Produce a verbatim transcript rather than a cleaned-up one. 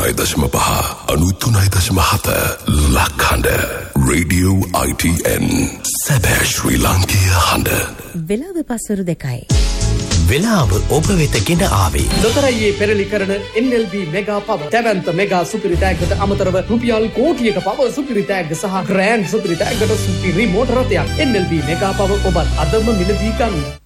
අනූතුනයි දශම පහ අනූතුනයි දශම හත ලක්හඬ රේඩියෝ I T N සැබෑ ශ්‍රී ලාංකීය හඬ වෙලාව පස්වරු දෙකයි වෙලාව ඔබ වෙත ගෙන ආවේ ලොතරැයියේ පෙරලි කරන N L B මෙගා පව දැවැන්ත මෙගා සුපිරි තෑග්ගට අමතරව රුපියල් කෝටියක පව සුපිරි තෑග්ග සහ ග්‍රෑන්ඩ් සුපිරි තෑග්ගට සුපිරි මෝටර රථයක් N L B මෙගා පව ඔබත් අදම මිලදී ගන්න